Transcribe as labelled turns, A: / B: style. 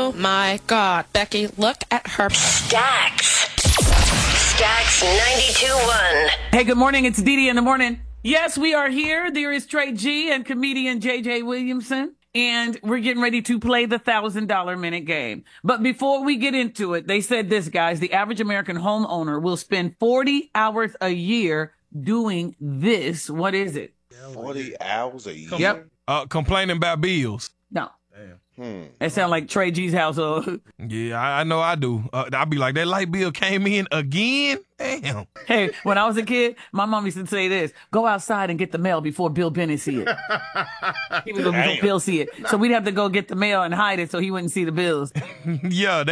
A: Oh my God, Becky, look at her.
B: Stacks 92.1.
C: Hey, good morning. It's Dee Dee in the morning. Yes, we are here. There is Trey G and comedian JJ Williamson. And we're getting ready to play the $1,000 minute game. But before we get into it, they said this, guys. The average American homeowner will spend 40 hours a year doing this. What is it?
D: 40 hours a year?
C: Yep.
E: Complaining about bills.
C: No. It sounds like Trey G's household.
E: Yeah, I know I do. I'll be like, that light bill came in again? Damn.
C: Hey, when I was a kid, my mom used to say this: go outside and get the mail before Bill Bennett see it. He was before Bill see it. So we'd have to go get the mail and hide it so he wouldn't see the bills.
E: Yeah,